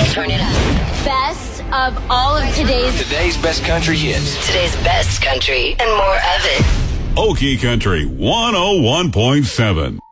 Turn it up. Best of all of today's best country hits. Today's best country and more of it. Okie Country 101.7.